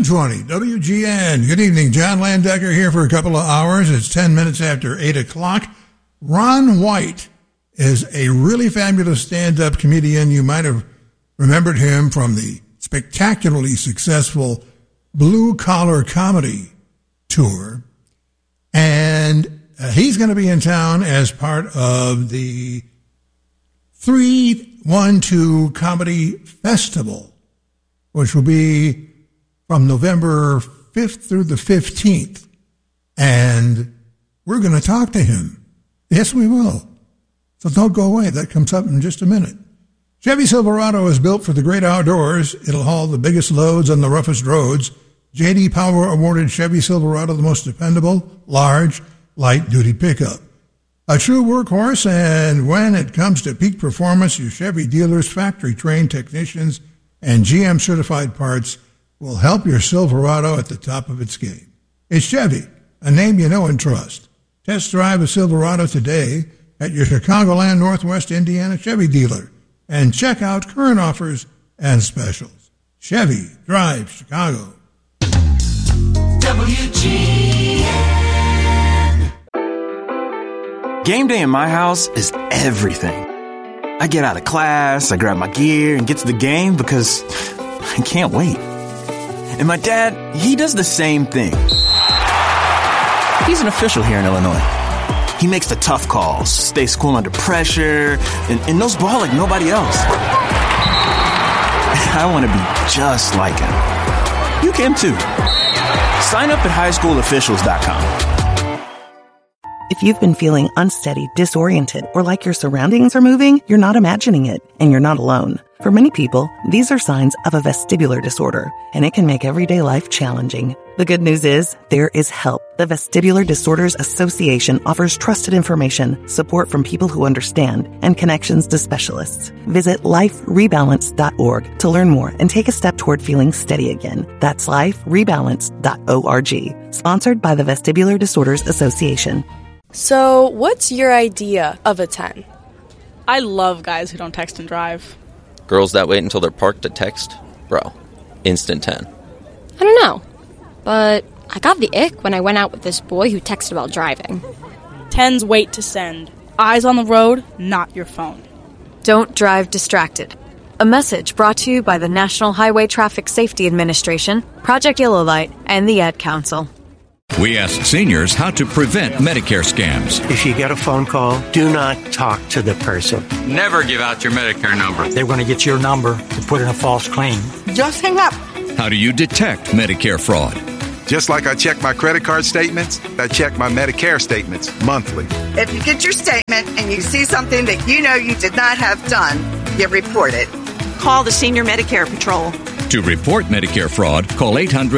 720 WGN. Good evening. John Landecker here for a couple of hours. It's 10 minutes after 8 o'clock. Ron White is a really fabulous stand-up comedian. You might have remembered him from the spectacularly successful Blue Collar Comedy Tour. And he's going to be in town as part of the 312 Comedy Festival, which will be from November 5th through the 15th. And we're going to talk to him. Yes, we will. So don't go away. That comes up in just a minute. Chevy Silverado is built for the great outdoors. It'll haul the biggest loads on the roughest roads. J.D. Power awarded Chevy Silverado the most dependable, large, light-duty pickup. A true workhorse, and when it comes to peak performance, your Chevy dealers, factory-trained technicians, and GM-certified parts will help your Silverado at the top of its game. It's Chevy, a name you know and trust. Test drive a Silverado today at your Chicagoland Northwest Indiana Chevy dealer, and check out current offers and specials. Chevy, drive Chicago. WGN. Game day in my house is everything. I get out of class, I grab my gear, and get to the game because I can't wait. And my dad, he does the same thing. He's an official here in Illinois. He makes the tough calls, stays cool under pressure, and knows ball like nobody else. I want to be just like him. You can too. Sign up at highschoolofficials.com. If you've been feeling unsteady, disoriented, or like your surroundings are moving, you're not imagining it, and you're not alone. For many people, these are signs of a vestibular disorder, and it can make everyday life challenging. The good news is, there is help. The Vestibular Disorders Association offers trusted information, support from people who understand, and connections to specialists. Visit liferebalance.org to learn more and take a step toward feeling steady again. That's liferebalance.org. Sponsored by the Vestibular Disorders Association. So, what's your idea of a 10? I love guys who don't text and drive. Girls that wait until they're parked to text? Bro, instant 10. I don't know, but I got the ick when I went out with this boy who texted while driving. 10s wait to send. Eyes on the road, not your phone. Don't drive distracted. A message brought to you by the National Highway Traffic Safety Administration, Project Yellow Light, and the Ad Council. We asked seniors how to prevent Medicare scams. If you get a phone call, do not talk to the person. Never give out your Medicare number. They're going to get your number and put in a false claim. Just hang up. How do you detect Medicare fraud? Just like I check my credit card statements, I check my Medicare statements monthly. If you get your statement and you see something that you know you did not have done, you report it. Call the Senior Medicare Patrol. To report Medicare fraud, call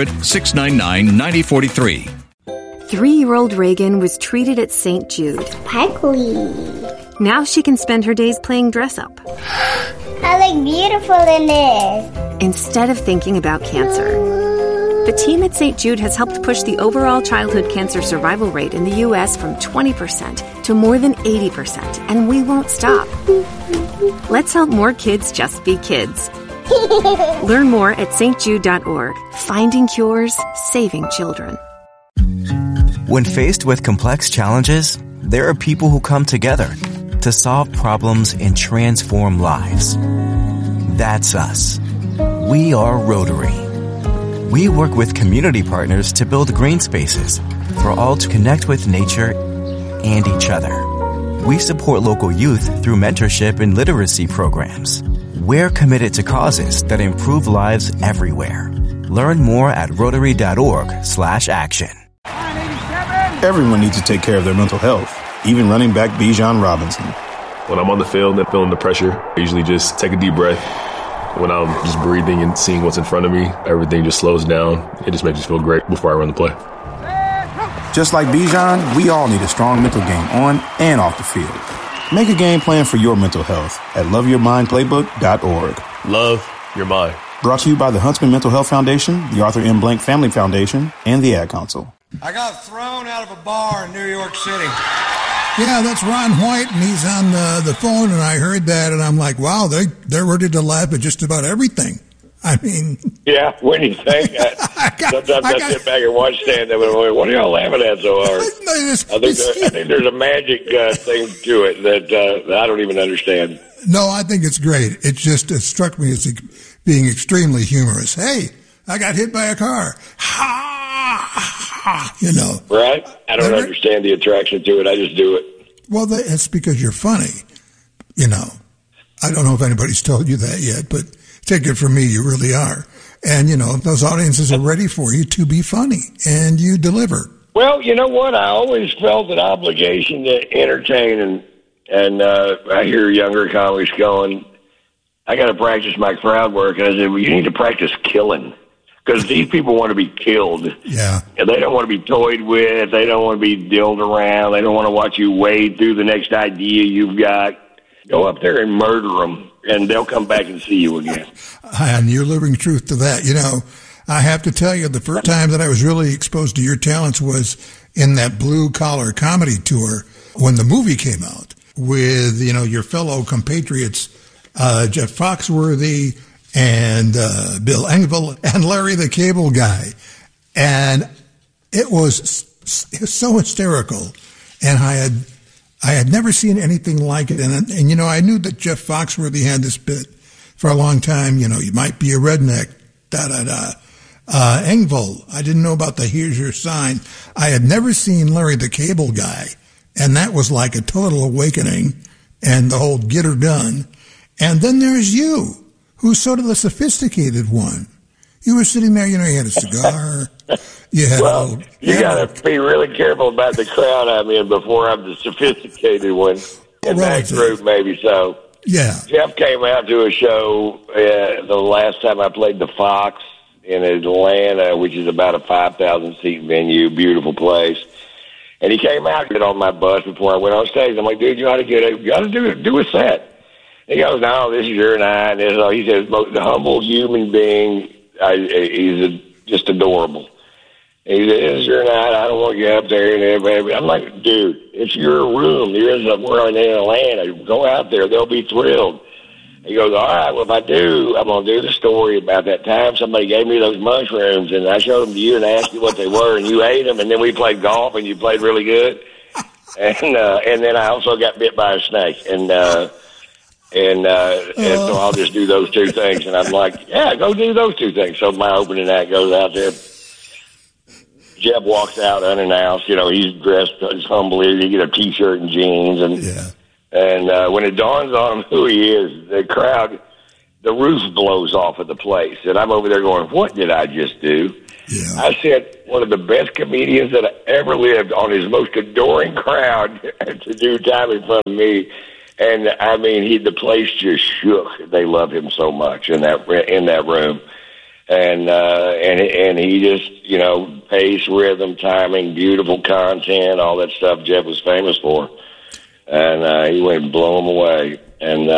800-699-9043. 3-year-old Reagan was treated at St. Jude. Sparkly. Now she can spend her days playing dress-up. I look beautiful in this. Instead of thinking about cancer. The team at St. Jude has helped push the overall childhood cancer survival rate in the U.S. from 20% to more than 80%, and we won't stop. Let's help more kids just be kids. Learn more at stjude.org. Finding cures, saving children. When faced with complex challenges, there are people who come together to solve problems and transform lives. That's us. We are Rotary. We work with community partners to build green spaces for all to connect with nature and each other. We support local youth through mentorship and literacy programs. We're committed to causes that improve lives everywhere. Learn more at rotary.org/action. Everyone needs to take care of their mental health, even running back Bijan Robinson. When I'm on the field and feeling the pressure, I usually just take a deep breath. When I'm just breathing and seeing what's in front of me, everything just slows down. It just makes me feel great before I run the play. Just like Bijan, we all need a strong mental game on and off the field. Make a game plan for your mental health at loveyourmindplaybook.org. Love your mind. Brought to you by the Huntsman Mental Health Foundation, the Arthur M. Blank Family Foundation, and the Ad Council. I got thrown out of a bar in New York City. Yeah, that's Ron White, and he's on the phone, and I heard that, and I'm like, wow, they're ready to laugh at just about everything. I mean... Yeah, when you say that. I Sometimes I sit back and watch stand-up and I'm like, what are y'all laughing at so hard? I think there's a magic thing to it that I don't even understand. No, I think it's great. It just struck me as being extremely humorous. Hey, I got hit by a car. Ha, ha, you know. Right? I don't understand the attraction to it. I just do it. Well, it's because you're funny. You know, I don't know if anybody's told you that yet, but take it from me, you really are. And, you know, those audiences are ready for you to be funny, and you deliver. Well, you know what? I always felt an obligation to entertain, and I hear younger comics going, I got to practice my crowd work. And I said, well, you need to practice killing, because these people want to be killed. Yeah. And they don't want to be toyed with. They don't want to be dilled around. They don't want to watch you wade through the next idea you've got. Go up there and murder them, and they'll come back and see you again. And you're living truth to that. You know, I have to tell you, the first time that I was really exposed to your talents was in that Blue Collar Comedy Tour when the movie came out with, you know, your fellow compatriots, Jeff Foxworthy and Bill Engvall and Larry the Cable Guy. And it was so hysterical. And I had never seen anything like it. And, you know, I knew that Jeff Foxworthy had this bit for a long time. You know, you might be a redneck, da-da-da. Engvall, I didn't know about the Here's Your Sign. I had never seen Larry the Cable Guy. And that was like a total awakening, and the whole get her done. And then there's you, who's sort of the sophisticated one. You were sitting there, you know, you had a cigar. You had you got to be really careful about the crowd I'm in before I'm the sophisticated one in that group, maybe so. Yeah. Jeff came out to a show the last time I played the Fox in Atlanta, which is about a 5,000-seat venue, beautiful place. And he came out and got on my bus before I went on stage. I'm like, dude, you ought to do a set. He goes, no, this is your night. And he says, the humble human being, he's just adorable. And he said, this is your night. I don't want you up there. And everybody. I'm like, dude, it's your room. We're in Atlanta. Go out there. They'll be thrilled. He goes, all right, well, if I do, I'm going to do the story about that time somebody gave me those mushrooms, and I showed them to you and asked you what they were, and you ate them, and then we played golf, and you played really good. And then I also got bit by a snake. And so I'll just do those two things. And I'm like, yeah, go do those two things. So my opening act goes out there. Jeff walks out unannounced. You know, he's dressed as humbly. He get a T-shirt and jeans. And when it dawns on him who he is, the crowd, the roof blows off of the place. And I'm over there going, what did I just do? Yeah. I said, one of the best comedians that I ever lived on his most adoring crowd to do time in front of me. And I mean, the place just shook. They love him so much in that room. And he just, you know, pace, rhythm, timing, beautiful content, all that stuff Jeff was famous for. And he went and blew him away. And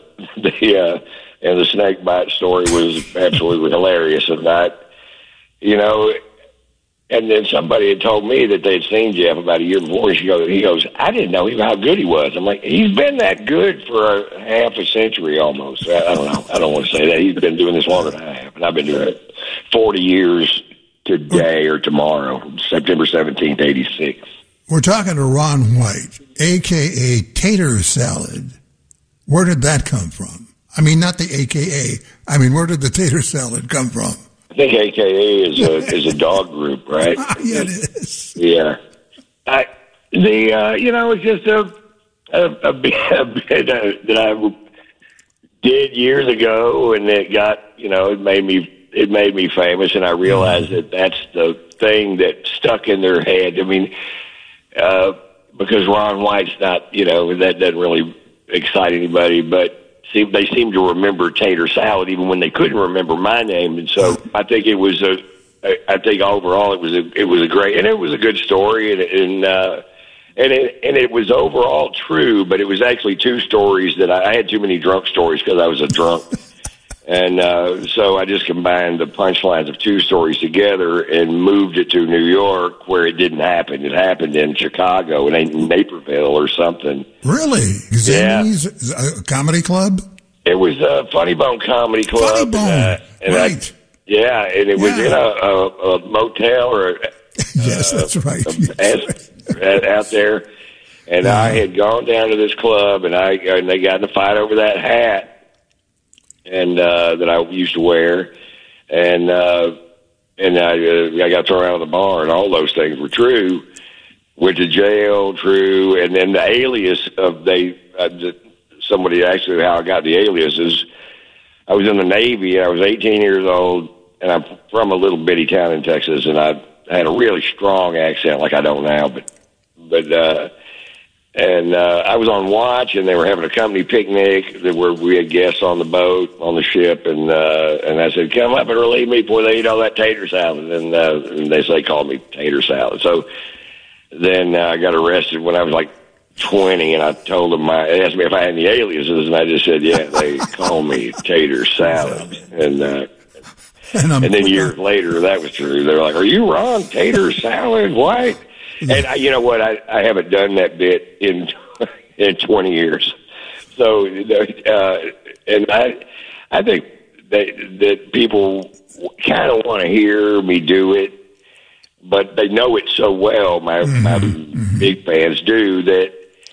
the snake bite story was absolutely hilarious. And and then somebody had told me that they'd seen Jeff about a year before. He goes, I didn't know how good he was. I'm like, he's been that good for half a century almost. I don't know. I don't want to say that. He's been doing this longer than I have. And I've been doing it 40 years today or tomorrow, September 17th, 86. We're talking to Ron White, a.k.a. Tater Salad. Where did that come from? I mean, not the a.k.a. I mean, where did the tater salad come from? I think AKA is a dog group, right? Yeah, it is. Yeah. It's just a bit that I did years ago, and it got, it made me famous, and I realized that that's the thing that stuck in their head. I mean, because Ron White's not, that doesn't really excite anybody, but they seem to remember Tater Salad even when they couldn't remember my name, and so I think overall it was a great, and it was a good story, and it was overall true, but it was actually two stories that I had too many drunk stories because I was a drunk, and so I just combined the punchlines of two stories together and moved it to New York where it didn't happen. It happened in Chicago and in Naperville or something. Really? Zany's comedy club? It was a Funny Bone Comedy Club. Funny Bone, right. Yeah, and it was in a motel or yes, that's right. Out there. And I had gone down to this club, and they got in a fight over that hat, and that I used to wear, and I got thrown out of the bar, and all those things were true. Went to jail, true, and then the alias of somebody actually how I got the alias is I was in the Navy. I was 18 years old, and I'm from a little bitty town in Texas, and I had a really strong accent, like I don't now, but. And I was on watch, and they were having a company picnic where we had guests on the boat, on the ship, and I said, come up and relieve me before they eat all that tater salad. And they called me tater salad. So then I got arrested when I was like 20, and I told them, they asked me if I had any aliases, and I just said, yeah, they call me tater salad. And then years later, that was true. They were like, are you Ron Tater Salad White? And you know what? I haven't done that bit in 20 years. So, and I think that people kind of want to hear me do it, but they know it so well. My big fans do that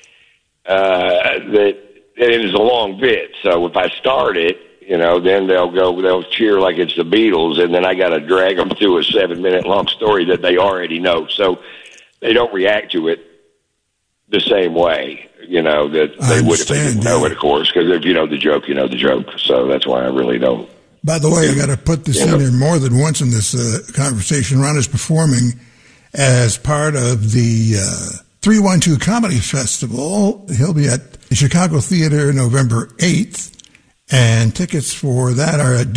it is a long bit. So if I start it, then they'll cheer like it's the Beatles, and then I got to drag them through a 7-minute long story that they already know. So they don't react to it the same way, that they would if they didn't know it, of course, because if you know the joke, you know the joke. So that's why I really don't. By the way, I got to put this in there more than once in this conversation. Ron is performing as part of the 312 Comedy Festival. He'll be at the Chicago Theater November 8th, and tickets for that are at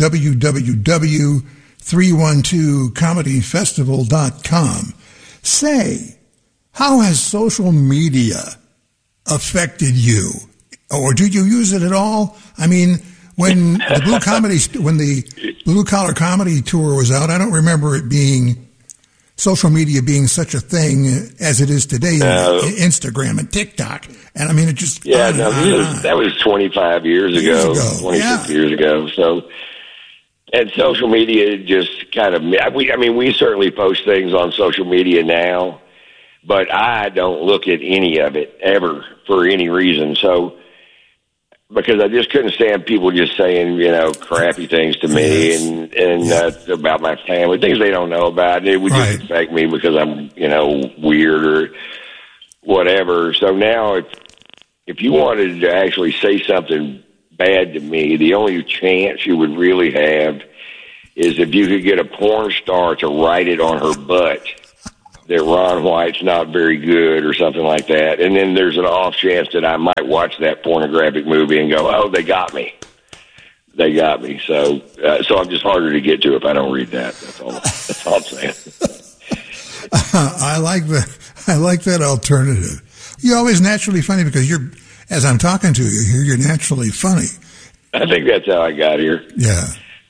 www.312comedyfestival.com. Say, how has social media affected you? Or do you use it at all? I mean, when the Blue Collar Comedy Tour was out, I don't remember it being social media being such a thing as it is today. Instagram and TikTok, and I mean it just that was 25 years ago, 26 years ago. So, and social media just kind of we certainly post things on social media now, but I don't look at any of it ever for any reason. So. Because I just couldn't stand people just saying, crappy things to me and about my family, things they don't know about. It would just affect me because I'm, weird or whatever. So now if you wanted to actually say something bad to me, the only chance you would really have is if you could get a porn star to write it on her butt that Ron White's not very good or something like that. And then there's an off chance that I might watch that pornographic movie and go, oh, they got me. They got me. So I'm just harder to get to if I don't read that. That's all I'm saying. I like that alternative. You're always naturally funny because as I'm talking to you here, you're naturally funny. I think that's how I got here. Yeah.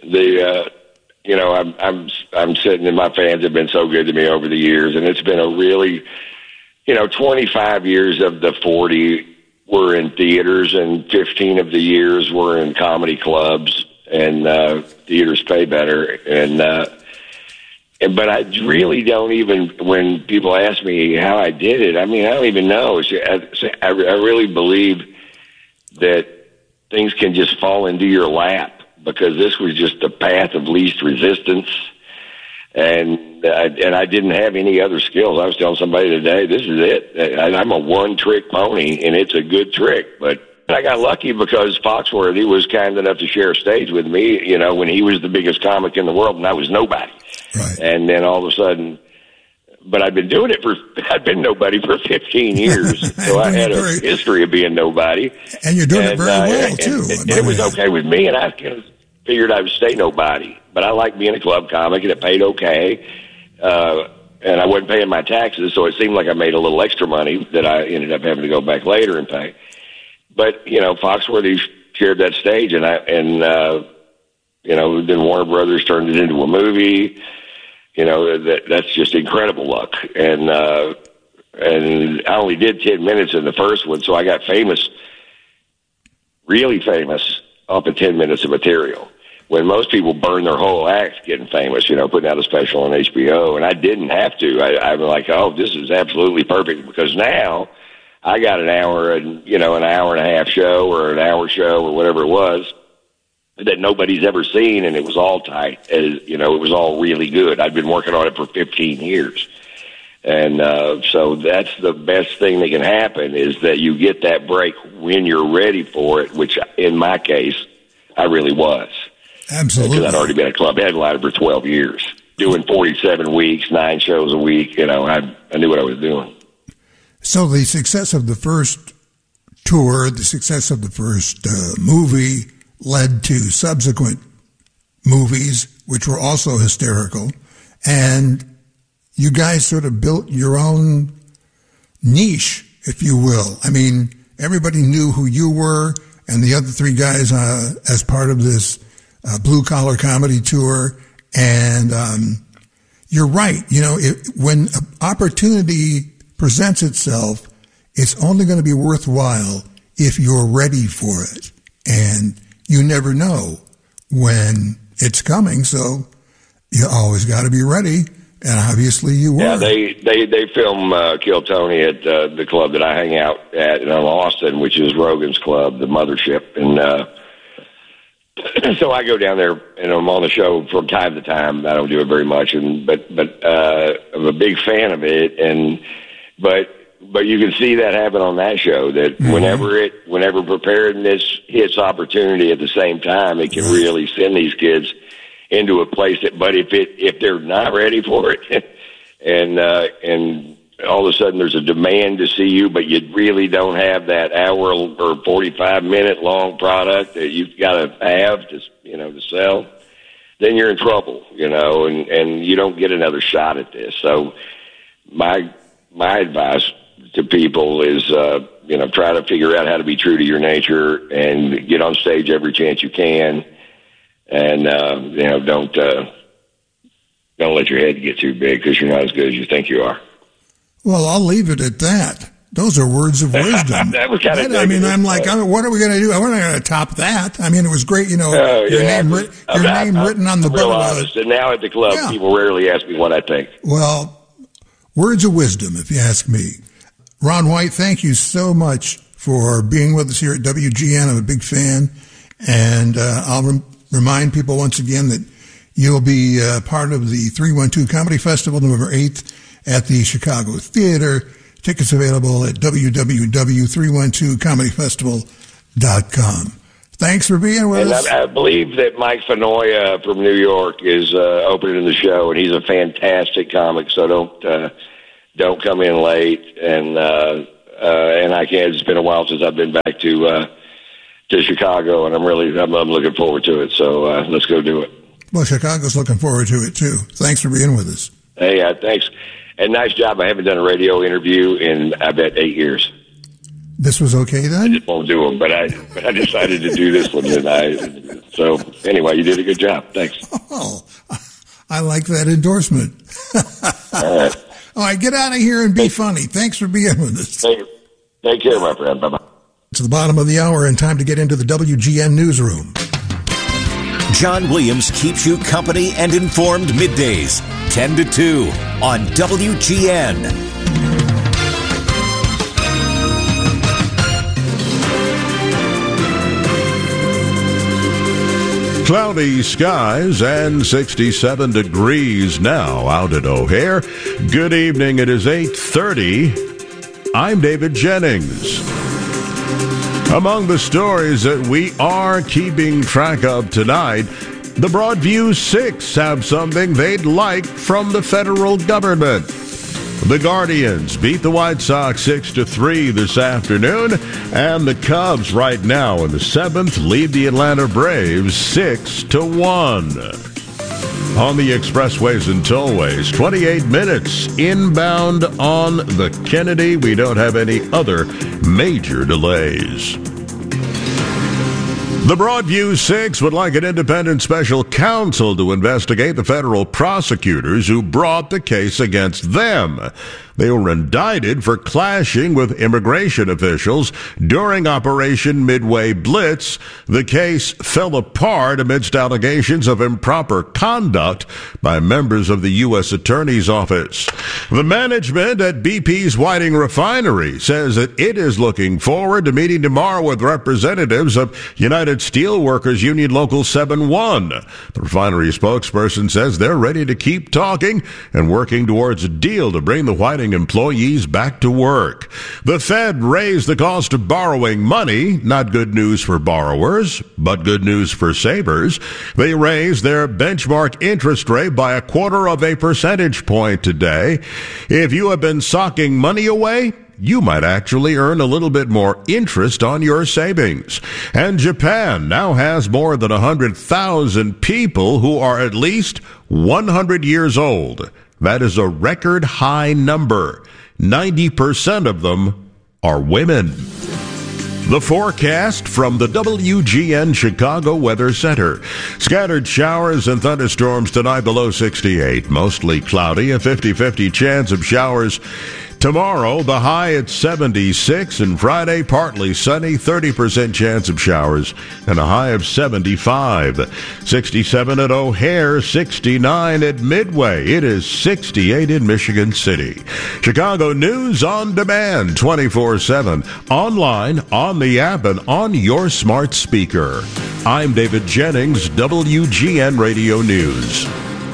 I'm sitting, and my fans have been so good to me over the years, and it's been a really, 25 years of the 40 were in theaters, and 15 of the years were in comedy clubs, and theaters pay better, but I really don't even, when people ask me how I did it, I don't even know. I really believe that things can just fall into your lap. Because this was just the path of least resistance, and I didn't have any other skills. I was telling somebody today, this is it. I'm a one-trick pony, and it's a good trick. But I got lucky because Foxworthy was kind enough to share a stage with me, when he was the biggest comic in the world, and I was nobody. Right. And then all of a sudden, but I'd been nobody for 15 years, so I had a history of being nobody. And you're doing it very well, too. And it was okay with me, and I figured I would stay nobody. But I liked being a club comic, and it paid okay. And I wasn't paying my taxes, so it seemed like I made a little extra money that I ended up having to go back later and pay. But, Foxworthy shared that stage, and then Warner Brothers turned it into a movie. That's just incredible luck. And I only did 10 minutes in the first one, so I got famous, really famous, off of 10 minutes of material. when most people burn their whole act getting famous, putting out a special on HBO, and I didn't have to. I'm like, oh, this is absolutely perfect, because now I got an hour and, an hour and a half show or an hour show or whatever it was that nobody's ever seen, and it was all tight. It was all really good. I'd been working on it for 15 years. And so that's the best thing that can happen, is that you get that break when you're ready for it, which in my case, I really was. Absolutely. Because I'd already been a club headliner for 12 years, doing 47 weeks, 9 shows a week. I knew what I was doing. So the success of the first tour, the success of the first movie led to subsequent movies, which were also hysterical. And you guys sort of built your own niche, if you will. I mean, everybody knew who you were and the other 3 guys as part of this blue-collar comedy tour. And you're right. When an opportunity presents itself, it's only going to be worthwhile if you're ready for it. And you never know when it's coming, so you always got to be ready. And obviously you were. Yeah, they film Kill Tony at the club that I hang out at in Austin, which is Rogan's Club, the mothership. And so I go down there, and I'm on the show from time to time. I don't do it very much, but I'm a big fan of it. But you can see that happen on that show, that whenever preparedness hits opportunity at the same time, it can really send these kids into a place but if they're not ready for it, and all of a sudden there's a demand to see you, but you really don't have that hour or 45-minute long product that you've got to have to sell, then you're in trouble, and you don't get another shot at this. So my advice to people is, try to figure out how to be true to your nature and get on stage every chance you can. And, don't let your head get too big, because you're not as good as you think you are. Well, I'll leave it at that. Those are words of wisdom. That was kind of I'm like, what are we going to do? We're not going to top that. I mean, it was great, your name written on the boat. And now at the club, people rarely ask me what I think. Well, words of wisdom, if you ask me. Ron White, thank you so much for being with us here at WGN. I'm a big fan. And I'll remind people once again that you'll be part of the 312 Comedy Festival, November 8th at the Chicago Theater. Tickets available at www.312comedyfestival.com. Thanks for being with us. I believe that Mike Fenoya from New York is opening the show, and he's a fantastic comic, so don't come in late. And I can't. It's been a while since I've been back to Chicago, and I'm looking forward to it. So let's go do it. Well, Chicago's looking forward to it too. Thanks for being with us. Hey, thanks, and nice job. I haven't done a radio interview in I bet 8 years. This was okay then? I just won't do them, but I decided to do this one tonight. So anyway, you did a good job. Thanks. Oh, I like that endorsement. All right. All right, get out of here and be funny. Thanks for being with us. Take care, my friend. Bye-bye. It's the bottom of the hour and time to get into the WGN newsroom. John Williams keeps you company and informed middays, 10 to 2 on WGN. Cloudy skies and 67 degrees now out at O'Hare. Good evening. It is 8:30. I'm David Jennings. Among the stories that we are keeping track of tonight, the Broadview Six have something they'd like from the federal government. The Guardians beat the White Sox 6-3 this afternoon, and the Cubs right now in the 7th lead the Atlanta Braves 6-1. On the expressways and tollways, 28 minutes inbound on the Kennedy. We don't have any other major delays. The Broadview Six would like an independent special counsel to investigate the federal prosecutors who brought the case against them. They were indicted for clashing with immigration officials during Operation Midway Blitz. The case fell apart amidst allegations of improper conduct by members of the U.S. Attorney's Office. The management at BP's Whiting Refinery says that it is looking forward to meeting tomorrow with representatives of United Steelworkers Union Local 71. The refinery spokesperson says they're ready to keep talking and working towards a deal to bring the Whiting employees back to work. The Fed raised the cost of borrowing money. Not good news for borrowers, but good news for savers. They raised their benchmark interest rate by 0.25 percentage point today. If you have been socking money away, you might actually earn a little bit more interest on your savings. And Japan now has more than 100,000 people who are at least 100 years old. That is a record high number. 90% of them are women. The forecast from the WGN Chicago Weather Center. Scattered showers and thunderstorms tonight below 68. Mostly cloudy, a 50-50 chance of showers. Tomorrow, the high at 76, and Friday, partly sunny, 30% chance of showers, and a high of 75. 67 at O'Hare, 69 at Midway. It is 68 in Michigan City. Chicago News on demand, 24/7, online, on the app, and on your smart speaker. I'm David Jennings, WGN Radio News.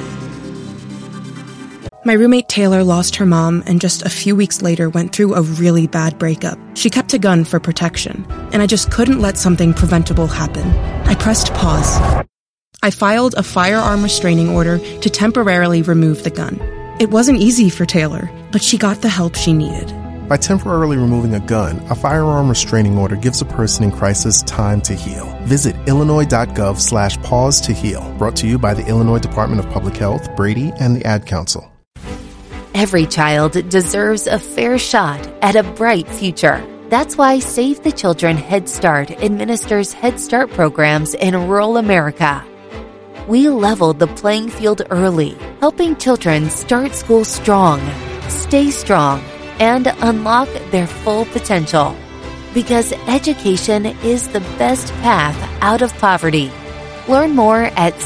My roommate Taylor lost her mom and just a few weeks later went through a really bad breakup. She kept a gun for protection, and I just couldn't let something preventable happen. I pressed pause. I filed a firearm restraining order to temporarily remove the gun. It wasn't easy for Taylor, but she got the help she needed. By temporarily removing a gun, a firearm restraining order gives a person in crisis time to heal. Visit illinois.gov/pause to heal. Brought to you by the Illinois Department of Public Health, Brady, and the Ad Council. Every child deserves a fair shot at a bright future. That's why Save the Children Head Start administers Head Start programs in rural America. We leveled the playing field early, helping children start school strong, stay strong, and unlock their full potential. Because education is the best path out of poverty. Learn more at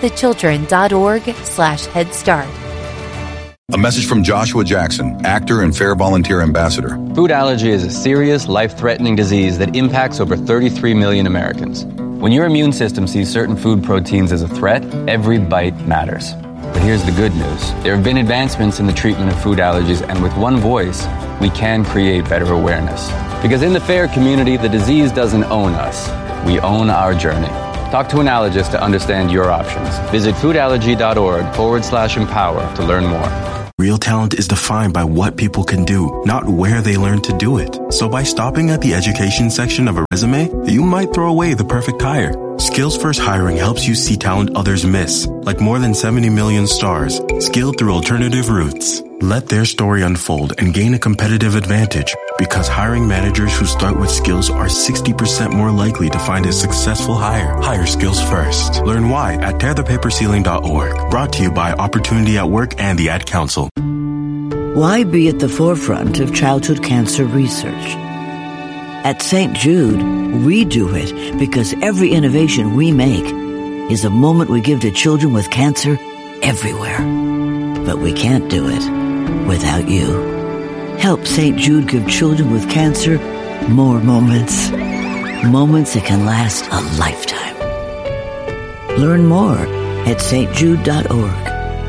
savethechildren.org/Head Start. A message from Joshua Jackson, actor and Fair Volunteer Ambassador. Food allergy is a serious, life-threatening disease that impacts over 33 million Americans. When your immune system sees certain food proteins as a threat, every bite matters. But here's the good news. There have been advancements in the treatment of food allergies, and with one voice, we can create better awareness. Because in the FAIR community, the disease doesn't own us. We own our journey. Talk to an allergist to understand your options. Visit foodallergy.org/empower to learn more. Real talent is defined by what people can do, not where they learn to do it. So by stopping at the education section of a resume, you might throw away the perfect hire. Skills First Hiring helps you see talent others miss, like more than 70 million stars, skilled through alternative routes. Let their story unfold and gain a competitive advantage, because hiring managers who start with skills are 60% more likely to find a successful hire. Hire skills first. Learn why at tearthepaperceiling.org. Brought to you by Opportunity at Work and the Ad Council. Why be at the forefront of childhood cancer research? At St. Jude, we do it because every innovation we make is a moment we give to children with cancer everywhere. But we can't do it without you. Help St. Jude give children with cancer more moments. Moments that can last a lifetime. Learn more at stjude.org.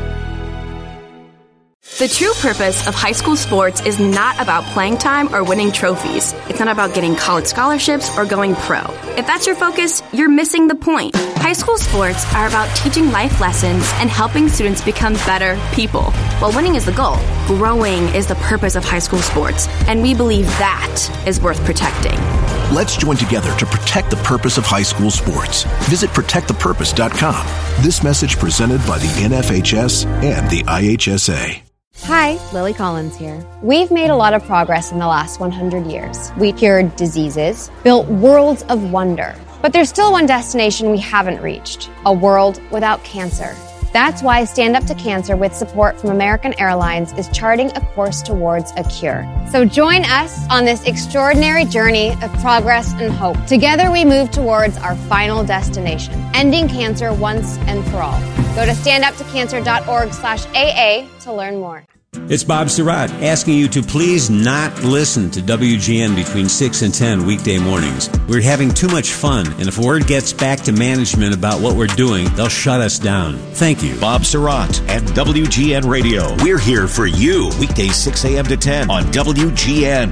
The true purpose of high school sports is not about playing time or winning trophies. It's not about getting college scholarships or going pro. If that's your focus, you're missing the point. High school sports are about teaching life lessons and helping students become better people. While winning is the goal, growing is the purpose of high school sports, and we believe that is worth protecting. Let's join together to protect the purpose of high school sports. Visit protectthepurpose.com. This message presented by the NFHS and the IHSA. Hi, Lily Collins here. We've made a lot of progress in the last 100 years. We cured diseases, built worlds of wonder. But there's still one destination we haven't reached, a world without cancer. That's why Stand Up to Cancer, with support from American Airlines, is charting a course towards a cure. So join us on this extraordinary journey of progress and hope. Together we move towards our final destination, ending cancer once and for all. Go to standuptocancer.org/AA to learn more. It's Bob Surratt asking you to please not listen to WGN between 6 and 10 weekday mornings. We're having too much fun, and if word gets back to management about what we're doing, they'll shut us down. Thank you. Bob Surratt at WGN Radio. We're here for you. Weekdays 6 a.m. to 10 on WGN.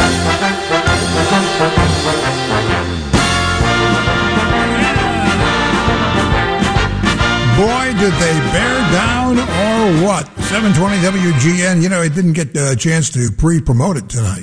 Boy, did they bear down or what? 720 WGN. You know, I didn't get a chance to pre-promote it tonight,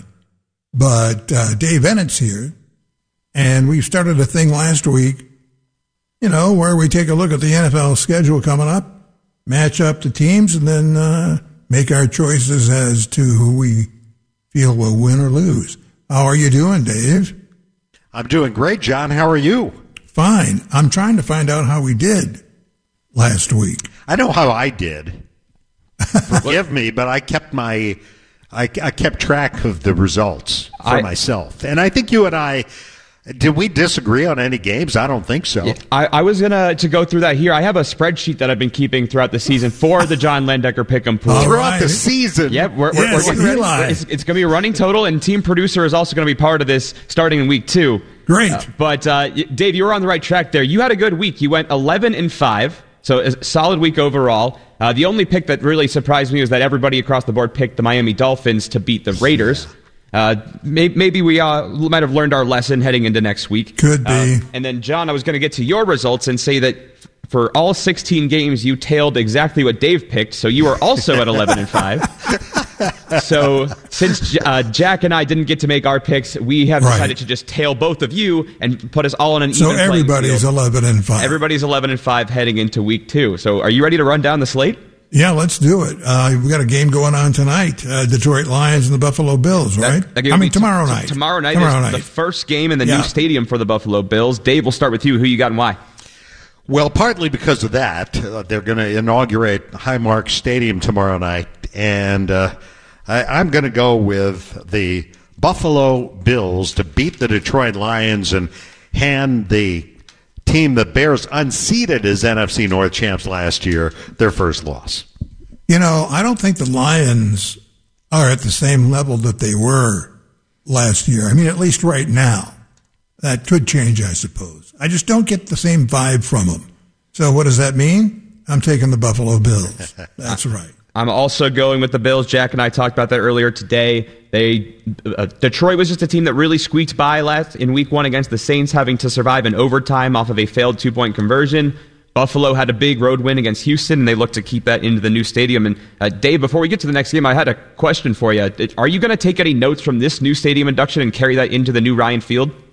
but Dave Ennett's here, and we started a thing last week, you know, where we take a look at the NFL schedule coming up, match up the teams, and then make our choices as to who we feel will win or lose. How are you doing, Dave? I'm doing great, John. How are you? Fine. I'm trying to find out how we did last week. I know how I did. Forgive me, but I kept I kept track of the results for myself. And I think you and I, did we disagree on any games? I don't think so. Yeah, I was going to go through that here. I have a spreadsheet that I've been keeping throughout the season for the John Lendecker Pick'em Pool. Throughout the season? Yep. We're getting ready. It's going to be a running total, and team producer is also going to be part of this starting in week 2. Great. But Dave, you were on the right track there. You had a good week. You went 11-5. So a solid week overall. The only pick that really surprised me was that everybody across the board picked the Miami Dolphins to beat the Raiders. Maybe we might have learned our lesson heading into next week. Could be. And then, John, I was going to get to your results and say that for all 16 games, you tailed exactly what Dave picked, so you were also at 11-5. So since Jack and I didn't get to make our picks, we have decided to just tail both of you and put us all on an even playing field. So everybody's 11-5. Everybody's 11-5 heading into week 2. So are you ready to run down the slate? Yeah, let's do it. We got a game going on tonight. Detroit Lions and the Buffalo Bills, right? Tomorrow night. Tomorrow night is the first game in the new stadium for the Buffalo Bills. Dave, we'll start with you. Who you got and why? Well, partly because of that. They're going to inaugurate Highmark Stadium tomorrow night, and I'm going to go with the Buffalo Bills to beat the Detroit Lions and hand the team that Bears unseated as NFC North champs last year their first loss. You know, I don't think the Lions are at the same level that they were last year. I mean, at least right now. That could change, I suppose. I just don't get the same vibe from them. So what does that mean? I'm taking the Buffalo Bills. That's right. I'm also going with the Bills. Jack and I talked about that earlier today. Detroit was just a team that really squeaked by in week 1 against the Saints, having to survive in overtime off of a failed 2-point conversion. Buffalo had a big road win against Houston, and they look to keep that into the new stadium. And Dave, before we get to the next game, I had a question for you. Are you going to take any notes from this new stadium induction and carry that into the new Ryan Field?